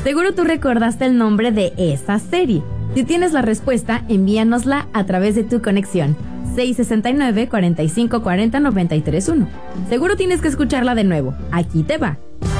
Seguro tú recordaste el nombre de esa serie. Si tienes la respuesta, envíanosla a través de tu conexión 669-4540-931. Seguro tienes que escucharla de nuevo. Aquí te va.